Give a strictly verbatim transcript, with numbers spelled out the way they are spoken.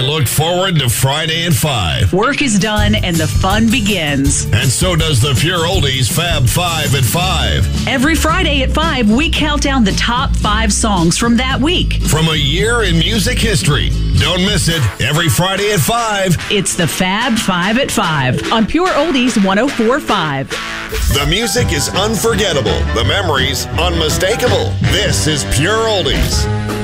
look forward to Friday at five. Work is done and the fun begins. And so does the Pure Oldies Fab Five at five. Every Friday at five, we count down the top five songs from that week. From a year in music history. Don't miss it. Every Friday at five. It's the Fab Five at five on Pure Oldies one oh four point five. The music is unforgettable. The memories unmistakable. This is Pure Oldies.